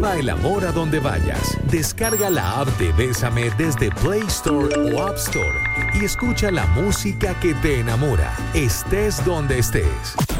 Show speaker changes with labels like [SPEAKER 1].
[SPEAKER 1] Lleva el amor a donde vayas. Descarga la app de Bésame desde Play Store o App Store y escucha la música que te enamora, estés donde estés.